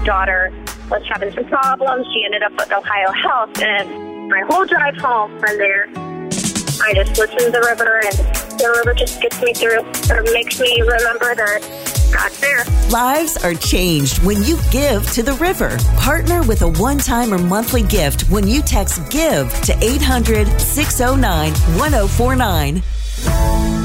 daughter was having some problems. She ended up with Ohio Health, and my whole drive home from there, I just listen to the river, and the river just gets me through, or makes me remember that God's there. Lives are changed when you give to the river. Partner with a one-time or monthly gift when you text GIVE to 800-609-1049.